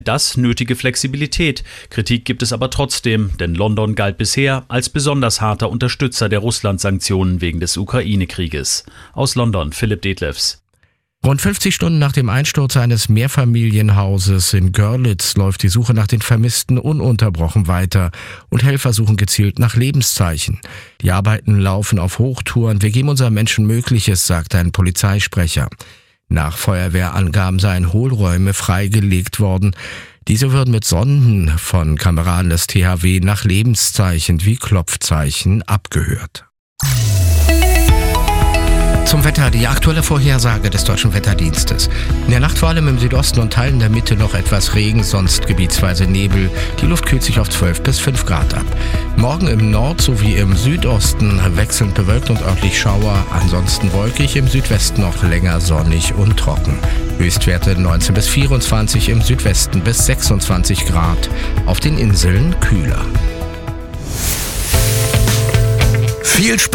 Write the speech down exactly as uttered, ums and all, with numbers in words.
Das nötige Flexibilität. Kritik gibt es aber trotzdem, denn London galt bisher als besonders harter Unterstützer der Russland-Sanktionen wegen des Ukraine-Krieges. Aus London, Philipp Detlefs. Rund fünfzig Stunden nach dem Einsturz eines Mehrfamilienhauses in Görlitz läuft die Suche nach den Vermissten ununterbrochen weiter und Helfer suchen gezielt nach Lebenszeichen. Die Arbeiten laufen auf Hochtouren. Wir geben unseren Menschen Mögliches, sagt ein Polizeisprecher. Nach Feuerwehrangaben seien Hohlräume freigelegt worden. Diese würden mit Sonden von Kameraden des T H W nach Lebenszeichen wie Klopfzeichen abgehört. Zum Wetter, die aktuelle Vorhersage des Deutschen Wetterdienstes. In der Nacht vor allem im Südosten und Teilen der Mitte noch etwas Regen, sonst gebietsweise Nebel. Die Luft kühlt sich auf zwölf bis fünf Grad ab. Morgen im Nord- sowie im Südosten wechselnd bewölkt und örtlich Schauer. Ansonsten wolkig, im Südwesten noch länger sonnig und trocken. Höchstwerte neunzehn bis vierundzwanzig, im Südwesten bis sechsundzwanzig Grad. Auf den Inseln kühler. Viel Spaß!